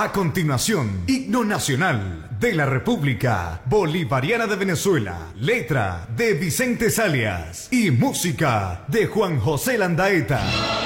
A continuación, himno nacional de la República Bolivariana de Venezuela, letra de Vicente Salias y música de Juan José Landaeta.